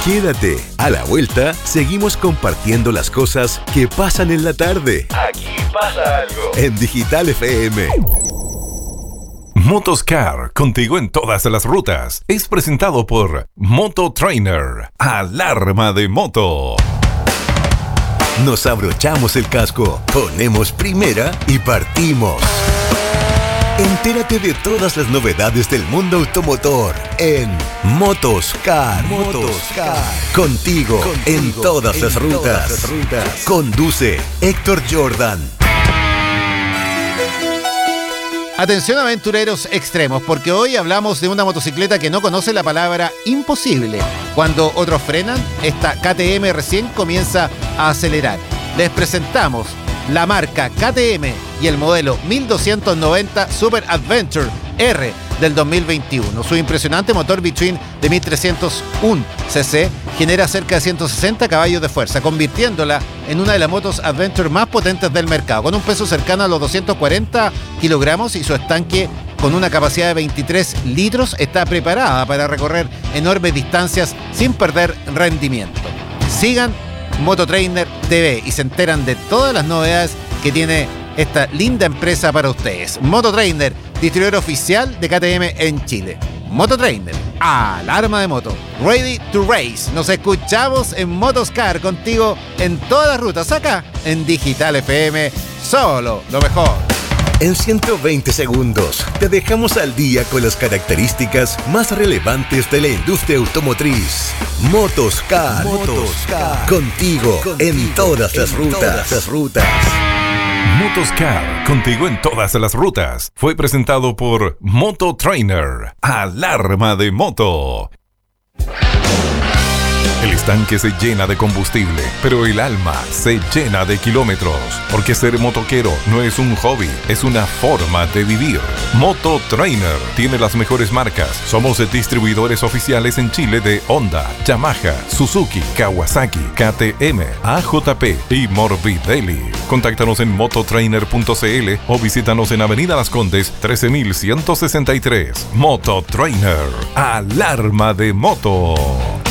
Quédate, a la vuelta seguimos compartiendo las cosas que pasan en la tarde. Aquí pasa algo. En Digital FM. Motoscar, contigo en todas las rutas. Es presentado por Moto Trainer, alarma de moto. Nos abrochamos el casco, ponemos primera y partimos. Entérate de todas las novedades del mundo automotor en Motoscar. Contigo en todas las rutas. Conduce Héctor Jordan. Atención aventureros extremos, porque hoy hablamos de una motocicleta que no conoce la palabra imposible. Cuando otros frenan, esta KTM recién comienza a acelerar. Les presentamos la marca KTM y el modelo 1290 Super Adventure R del 2021. Su impresionante motor B-Twin de 1301 cc genera cerca de 160 caballos de fuerza, convirtiéndola en una de las motos Adventure más potentes del mercado, con un peso cercano a los 240 kilogramos y su estanque con una capacidad de 23 litros está preparada para recorrer enormes distancias sin perder rendimiento. Sigan Mototrainer TV y se enteran de todas las novedades que tiene esta linda empresa para ustedes. Mototrainer, distribuidor oficial de KTM en Chile. Mototrainer, alarma de moto. Ready to race. Nos escuchamos en Motoscar, contigo en todas las rutas, acá en Digital FM. Solo lo mejor. En 120 segundos te dejamos al día con las características más relevantes de la industria automotriz. Motoscar. Contigo en todas las rutas. Motoscar, contigo en todas las rutas. Fue presentado por Moto Trainer, alarma de moto. El estanque se llena de combustible, pero el alma se llena de kilómetros. Porque ser motoquero no es un hobby, es una forma de vivir. Moto Trainer tiene las mejores marcas. Somos distribuidores oficiales en Chile de Honda, Yamaha, Suzuki, Kawasaki, KTM, AJP y Morbidelli. Contáctanos en mototrainer.cl o visítanos en Avenida Las Condes 13163. Moto Trainer, alarma de moto.